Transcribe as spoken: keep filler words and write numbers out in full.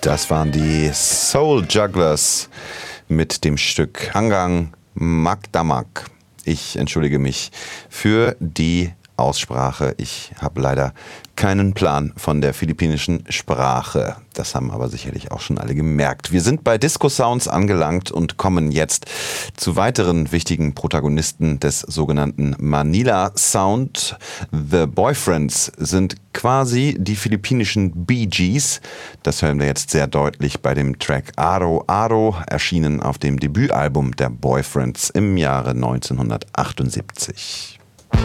Das waren die Soul Jugglers mit dem Stück Hanggang Magdamag. Ich entschuldige mich für die Aussprache. Ich habe leider keinen Plan von der philippinischen Sprache. Das haben aber sicherlich auch schon alle gemerkt. Wir sind bei Disco Sounds angelangt und kommen jetzt zu weiteren wichtigen Protagonisten des sogenannten Manila Sound. The Boyfriends sind quasi die philippinischen Bee Gees. Das hören wir jetzt sehr deutlich bei dem Track Aro Aro, erschienen auf dem Debütalbum der Boyfriends im Jahre neunzehnhundertachtundsiebzig.